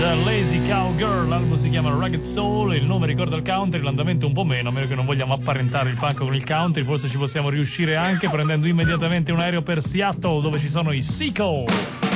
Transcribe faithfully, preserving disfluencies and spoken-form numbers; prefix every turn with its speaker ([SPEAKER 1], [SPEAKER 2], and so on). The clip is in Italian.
[SPEAKER 1] The Lazy Cowgirl, l'album si chiama Rugged Soul, il nome ricorda il country, l'andamento un po' meno, a meno che non vogliamo apparentare il funk con il country. Forse ci possiamo riuscire anche prendendo immediatamente un aereo per Seattle, dove ci sono i Seco.